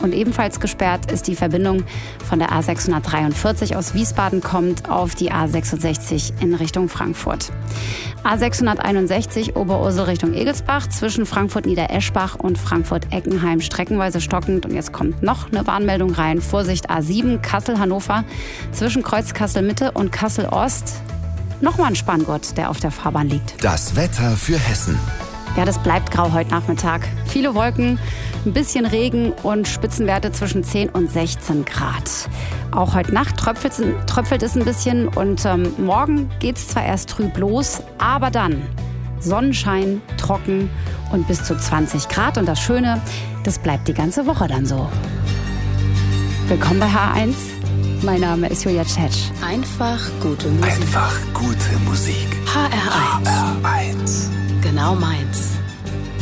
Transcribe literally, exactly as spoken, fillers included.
Und ebenfalls gesperrt ist die Verbindung von der A sechshundertdreiundvierzig aus Wiesbaden kommt auf die A sechsundsechzig in Richtung Frankfurt. A sechshunderteinundsechzig Oberursel Richtung Egelsbach zwischen Frankfurt-Niedereschbach und Frankfurt-Eckenheim streckenweise stockend. Und jetzt kommt noch eine Warnmeldung rein. Vorsicht A sieben Kassel-Hannover zwischen Kreuz Kassel-Mitte und Kassel-Ost. Nochmal ein Spanngurt, der auf der Fahrbahn liegt. Das Wetter für Hessen. Ja, das bleibt grau heute Nachmittag. Viele Wolken, ein bisschen Regen und Spitzenwerte zwischen zehn und sechzehn Grad. Auch heute Nacht tröpfelt, tröpfelt es ein bisschen und ähm, morgen geht es zwar erst trüb los, aber dann Sonnenschein, trocken und bis zu zwanzig Grad. Und das Schöne, das bleibt die ganze Woche dann so. Willkommen bei H eins. Mein Name ist Julia Tschetsch. Einfach gute Musik. Einfach gute Musik. H R eins. H R eins. Genau meins.